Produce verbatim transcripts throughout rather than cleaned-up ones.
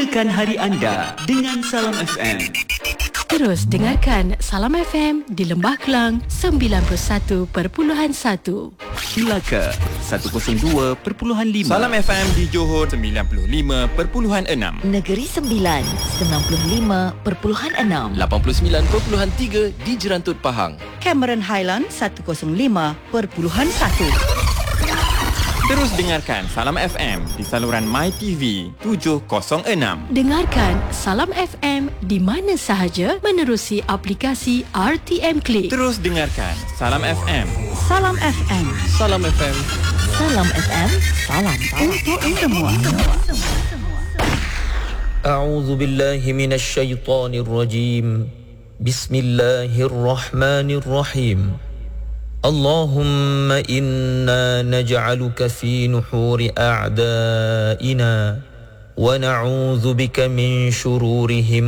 Mulakan hari anda dengan Salam F M. Terus dengarkan Salam F M di Lembah Kelang sembilan puluh satu perpuluhan satu. Melaka seratus dua perpuluhan lima. Salam F M di Johor sembilan puluh lima perpuluhan enam. Negeri Sembilan sembilan puluh lima perpuluhan enam. lapan puluh sembilan perpuluhan tiga di Jerantut Pahang. Cameron Highland seratus lima perpuluhan satu. Terus dengarkan Salam F M di saluran MyTV tujuh kosong enam. Dengarkan Salam F M di mana sahaja menerusi aplikasi R T M Click. Terus dengarkan Salam F M. Salam F M. Salam F M. Salam F M. Salam Untuk semua. A'udzu billahi minasy syaithanir rajim. Bismillahirrahmanirrahim. اللهم إنا نجعلك في نحور أعدائنا ونعوذ بك من شرورهم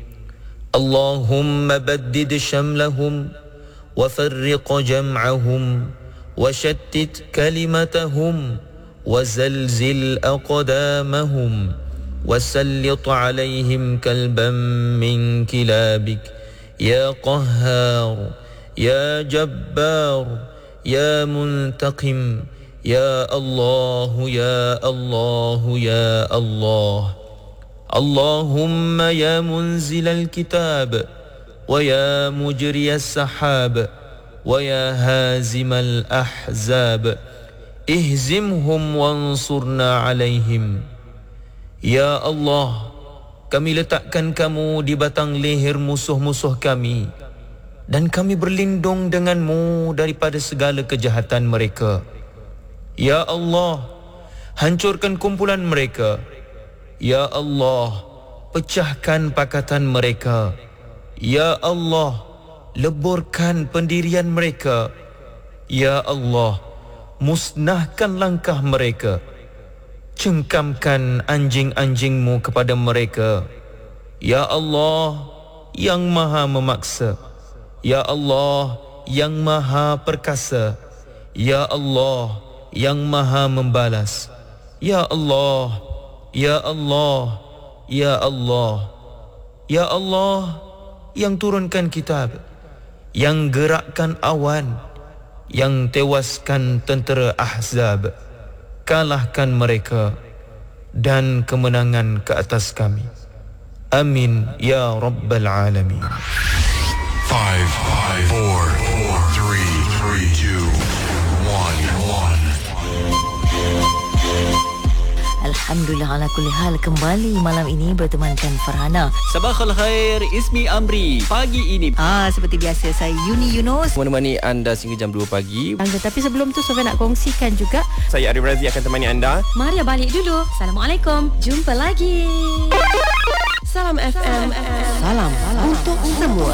اللهم بدد شملهم وفرق جمعهم وشتت كلمتهم وزلزل أقدامهم وسلط عليهم كلبا من كلابك يا قهار يا جبار يا منتقم يا الله يا الله يا الله اللهم يا منزل الكتاب ويا مجري السحاب ويا هازم الأحزاب اهزمهم وانصرنا عليهم. Ya Allah, kami letakkan kamu di batang leher musuh-musuh kami dan kami berlindung denganmu daripada segala kejahatan mereka. Ya Allah, hancurkan kumpulan mereka. Ya Allah, pecahkan pakatan mereka. Ya Allah, leburkan pendirian mereka. Ya Allah, musnahkan langkah mereka. Cengkamkan anjing-anjingmu kepada mereka. Ya Allah, yang maha memaksa. Ya Allah, yang maha perkasa. Ya Allah, yang maha membalas. Ya Allah, Ya Allah, Ya Allah, Ya Allah, yang turunkan kitab, yang gerakkan awan, yang tewaskan tentera Ahzab. Kalahkan mereka dan kemenangan ke atas kami. Amin ya Rabbal Alamin. Five, five, four, four, three, three, two, one, one. Alhamdulillah ala kulli hal, kembali malam ini bertemankan Farhana. Sabakhul khair, Ismi Amri. Pagi ini Ah, seperti biasa saya Yuni Yunus. Menemani anda sehingga jam dua pagi. Tetapi sebelum tu Sofia nak kongsikan juga. Saya Arif Razi akan temani anda. Maria balik dulu. Assalamualaikum. Jumpa lagi. Salam F M. Salam untuk semua.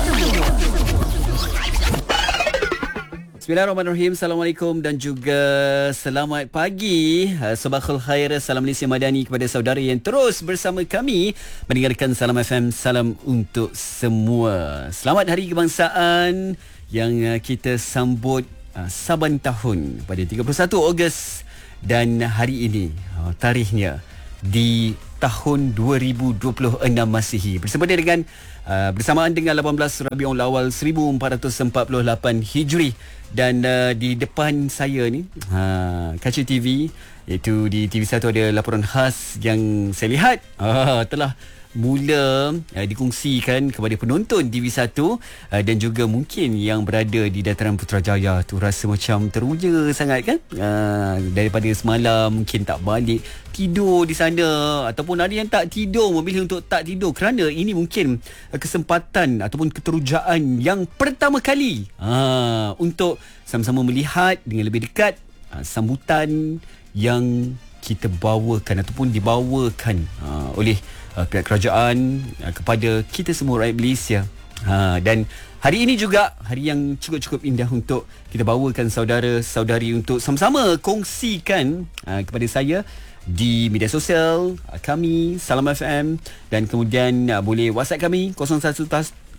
Bismillahirrahmanirrahim. Assalamualaikum dan juga selamat pagi. Sabakhul khair, salam Malaysia Madani kepada saudara yang terus bersama kami mendengarkan Salam F M. Salam untuk semua. Selamat Hari Kebangsaan yang kita sambut saban tahun pada tiga puluh satu Ogos, dan hari ini tarikhnya di tahun dua ribu dua puluh enam Masihi, bersama dengan uh, bersamaan dengan lapan belas Rabiul Awal seribu empat ratus empat puluh lapan Hijri. Dan uh, di depan saya ni uh, kaca T V, iaitu di T V satu ada laporan khas yang saya lihat uh, telah mula uh, dikongsikan kepada penonton T V satu uh, dan juga mungkin yang berada di dataran Putrajaya tu rasa macam teruja sangat kan, uh, daripada semalam mungkin tak balik, tidur di sana, ataupun ada yang tak tidur, memilih untuk tak tidur kerana ini mungkin uh, kesempatan ataupun keterujaan yang pertama kali uh, untuk sama-sama melihat dengan lebih dekat uh, sambutan yang kita bawakan ataupun dibawakan uh, oleh Uh, pihak kerajaan uh, kepada kita semua rakyat Malaysia. Ha, dan hari ini juga hari yang cukup-cukup indah untuk kita bawakan saudara-saudari untuk sama-sama kongsikan uh, kepada saya di media sosial uh, kami Salam F M, dan kemudian uh, boleh WhatsApp kami kosong satu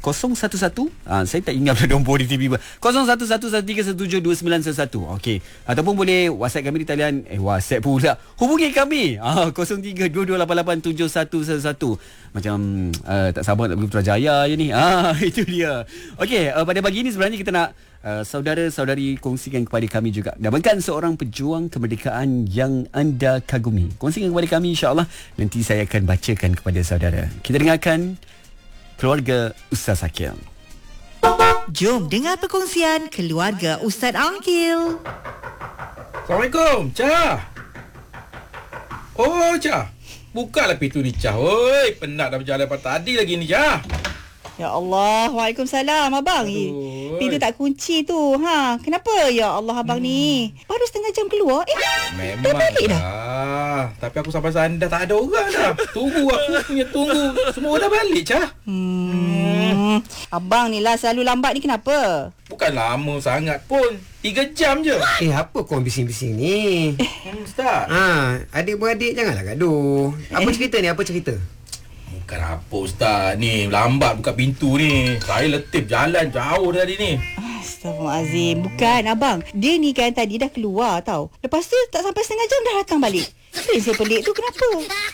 kosong satu satu ah, saya tak ingat dah nombor di T V kosong satu satu satu tiga satu tujuh dua sembilan satu. Okey, ataupun boleh WhatsApp kami di talian eh WhatsApp pula hubungi kami ah, kosong tiga dua dua lapan lapan tujuh satu satu satu. Macam uh, tak sabar nak pergi Putrajaya je ni. Ah, itu dia. Okey, uh, pada pagi ini sebenarnya kita nak uh, saudara-saudari kongsikan kepada kami juga. Dapatkan seorang pejuang kemerdekaan yang anda kagumi. Kongsikan kepada kami, insya-Allah nanti saya akan bacakan kepada saudara. Kita dengarkan Keluarga Ustaz Akil. Jom dengar perkongsian keluarga Ustaz Angkil. Assalamualaikum, Cah. Oh, Cah. Bukalah pintu ni, Cah. Oi, penat dah berjalan pada tadi lagi ni, Cah. Ya Allah, Waalaikumsalam abang. Aduh. Pintu tak kunci tu. Ha, kenapa ya Allah abang hmm. ni? Baru setengah jam keluar. Eh, memang balik dah. dah. Tapi aku sampai sana dah tak ada orang dah. Tunggu aku punya tunggu. Semua dah balik, Cah. Hmm. Abang ni lah selalu lambat ni kenapa? Bukan lama sangat pun. Tiga jam je. Eh, apa kau bising-bising ni? Hmm, Ustaz. Ha, adik-beradik janganlah gaduh. Apa eh. cerita ni? Apa cerita? Bukan apa, Ustaz. Ni lambat buka pintu ni. Saya letip jalan jauh dari ni. Astaghfirullahalazim. Bukan abang. Dia ni kan tadi dah keluar tau. Lepas tu tak sampai setengah jam dah datang balik. Eh, saya pelik tu kenapa?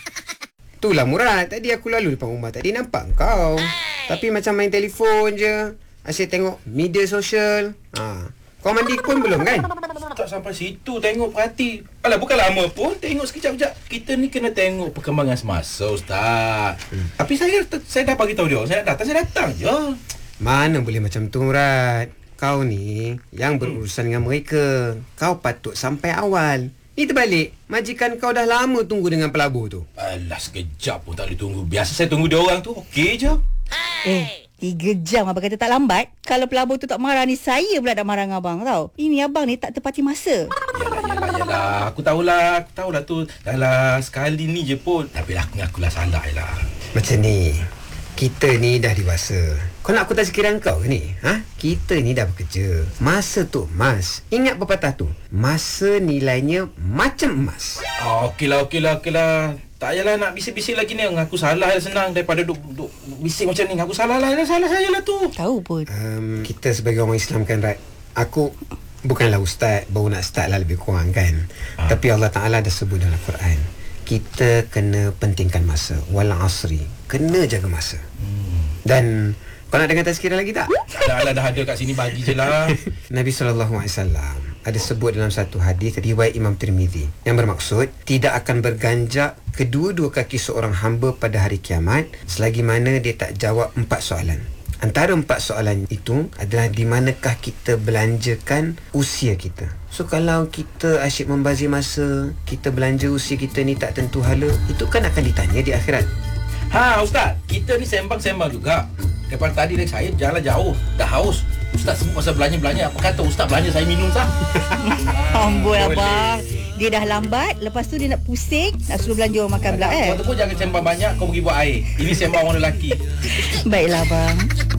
Itulah Murad. Tadi aku lalu depan rumah tadi nampak kau. Tapi macam main telefon je. Asyik tengok media sosial. Ha. Kau mandi pun belum kan? Tak sampai situ tengok perhati. Alah, bukan lama pun. Tengok sekejap-sekejap. Kita ni kena tengok perkembangan semasa, Ustaz. Hmm. Tapi saya saya dah bagi tahu dia. Saya datang, saya datang je. Mana boleh macam tu, Murad. Kau ni yang berurusan dengan mereka. Kau patut sampai awal. Ni terbalik. Majikan kau dah lama tunggu dengan pelabur tu. Alah, sekejap pun tak boleh tunggu. Biasa saya tunggu dia orang tu. Okey je. Eh, tiga jam abang kata tak lambat. Kalau pelabur tu tak marah ni, saya pula tak marah dengan abang tau. Ini abang ni tak tepati masa. Yalah, yalah, yalah. Aku tahulah. Aku tahulah tu. Dahlah sekali ni je pun. Tapi lah, aku ngakulah salah lah. Macam ni. Kita ni dah dewasa. Kau nak aku tak sekiraan kau ke ni? Ha? Kita ni dah bekerja. Masa tu emas. Ingat pepatah tu. Masa nilainya macam emas. Oh, okeylah, okeylah, okeylah. Tak payahlah nak bisik-bisik lagi ni. Ngaku salah lah senang daripada duk, duk bisik macam ni. Ngaku salah lah. Salah saya lah tu. Tahu pun. Um, kita sebagai orang Islam kan, Rat. Aku bukanlah ustaz. Baru nak start lah lebih kurang kan. Ha. Tapi Allah Ta'ala dah sebut dalam Quran. Kita kena pentingkan masa. Wal asri. Kena jaga masa. Hmm. Dan kau nak dengar tazkirah lagi tak? Dah lah, dah ada kat sini, bagi je lah. Nabi sallallahu alaihi wasallam ada sebut dalam satu hadis riwayat Imam Tirmizi yang bermaksud tidak akan berganjak kedua-dua kaki seorang hamba pada hari kiamat selagi mana dia tak jawab empat soalan. Antara empat soalan itu adalah di manakah kita belanjakan usia kita. So kalau kita asyik membazir masa, kita belanja usia kita ni tak tentu hala, itu kan akan ditanya di akhirat. Ha, Ustaz, kita ni sembang-sembang juga. Daripada tadi saya jalan jauh, dah haus. Ustaz sebut pasal belanja-belanja. Apa kata Ustaz belanja saya minum sah? Amboi abang. Dia dah lambat, lepas tu dia nak pusing, nak suruh belanja orang makan pula eh. Kau tu pun jangan sembang banyak, kau pergi buat air. Ini sembang orang lelaki. Baiklah abang.